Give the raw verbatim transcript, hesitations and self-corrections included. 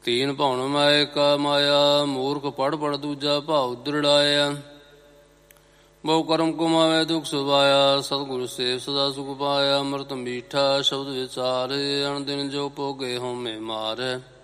ਤੀਨ ਭਉਣ ਮਾਇ ਕਾ ਮਾਇਆ, ਮੂਰਖ ਪੜ ਪੜ ਦੂਜਾ ਭਾਉ ਦ੍ਰਿੜਾਇਆ। ਬਹੁ ਕਰਮ ਕਮਾਵੇ ਦੁਖ ਸੁਭਾਇਆ, ਸਤਿਗੁਰ ਸੇਵ ਸਦਾ ਸੁਖ ਪਾਇਆ। ਅੰਮ੍ਰਿਤ ਮੀਠਾ ਸ਼ਬਦ ਵਿਚਾਰੇ, ਅਣ ਦਿਨ ਜੋ ਭੋਗੇ ਹਉਮੈ ਮਾਰੈ।